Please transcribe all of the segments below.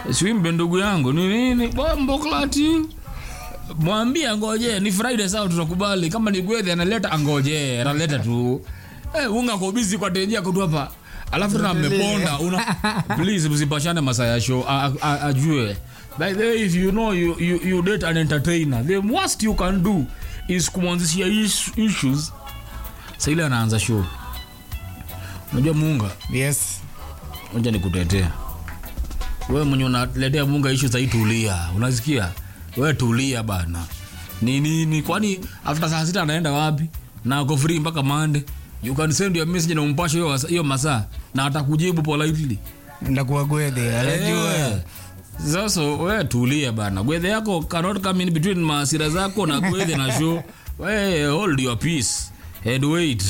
Swimbe ndugu yangu ni nini? Bombo klati. Mwambie angoje, ni Friday sawa tutakubali. Kama ni Gwethe analeta angoje, analeta tu. Unga kwa busy kwa tenjia kwa tu hapa. Alafu na mmeponda please msipashane masaa ya show ajue. By the way, if you know you date an entertainer, the worst you can do is kumwanzishia issues. Sasa ile anaanza show. Unajua Munga? Yes. Unja nikutetea. Wewe mwenye unaletea Munga issues zaitulia. Unasikia? Wewe tulia bana. Ni kwani after saa 6 anaenda wapi? Na uko free mpaka Monday. You can send your message na umpashe hiyo masaa na atakujibu politely. Ndakuwa Gwethe, anajua. Sasa wewe tulia bana. Gwethe yako cannot come in between masira zako na Gwethe na show. Wewe hold your peace and wait.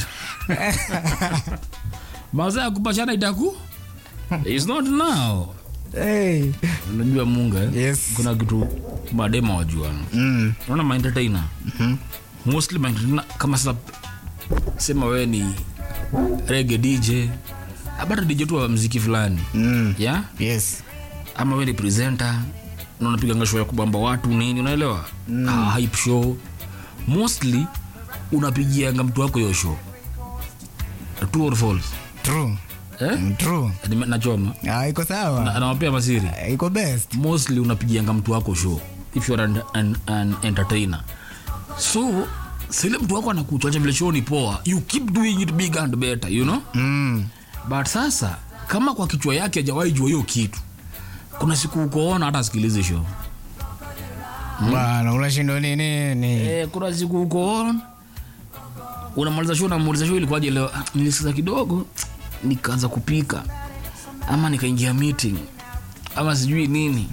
Masaa kupashana itaku? It's not now. Hey. Unajua Munga Yes. Kuna kitu madema wajua. Unaona entertainer. Mostly entertainer kama sasa sema wewe ni reggae DJ. Abata DJ tu wa muziki fulani. Yeah? Yes. Ama wewe ni presenter, unapiga show ya kubamba watu nini, unaelewa? Hype show. Mostly unapigianga mtu wako hiyo show. True or false? True. True. Nachoma. Iko sawa. Anawapea masiri. Iko best. Mostly unapigianga mtu wako show if you are an entertainer. So sile mtu wako anakuchocha vile show ni poa, you keep doing it bigger and better, you know? But sasa kama kwa kichwa yake hajawahi jua hiyo kitu, kuna siku ukoona hata sikilize show. Bana unashindwa nini? Kuna siku ukoona unamaliza show na muuliza show ilikuwaje leo? Nilisikiza kidogo nikaanza kupika ama nikaingia meeting ama sijui nini.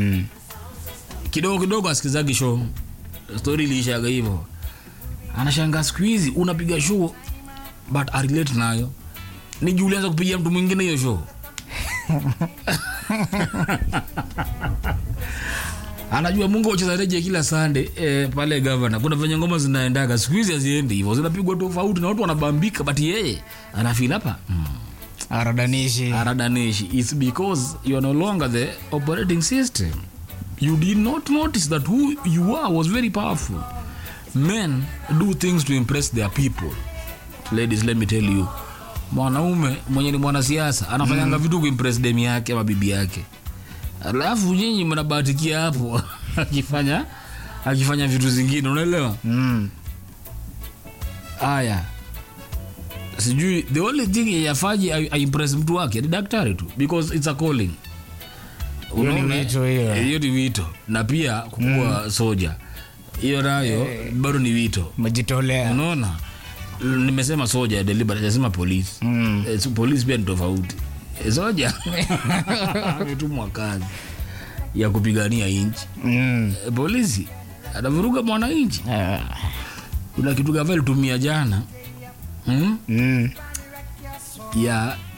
Kidogo asikizagi show. Story iliishaga hivyo. Anashangaa siku hizi unapiga show but I relate nayo. Ni Julianza kupigia mtu mwingine hiyo show. Anajua Mungu ucheza reje kila Sunday pale governor. Kuna venye ngoma zinaendaga siku hizi haziendi hivyo. Zinapigwa tofauti na watu wanabambika but yeye anafeel hapa. Aradanishi. It's because you are no longer the operating system. You did not notice that who you are was very powerful. Men do things to impress their people. Ladies, let me tell you. Mwanaume mwenye ni mwanasiasa anafanyanga vitu kuimpress demi yake ama bibi yake. Alafu nyinyi mnabahatikia hapo akifanya vitu zingine, unaelewa? Aya. Sijui the only thing yafaji I impress mtu wake ni daktari tu because it's a calling. Hiyo ni wito. Na pia kukua soja. Hiyo nayo bado ni wito. Majitolea. Unaona? Nimesema soja deliberate, nasema police. Police pia ni tofauti. Soja ametumwa kazi ya kupigania inchi. Polisi anavuruga mwananchi. Kuna kitu gavana alitumia jana. Ya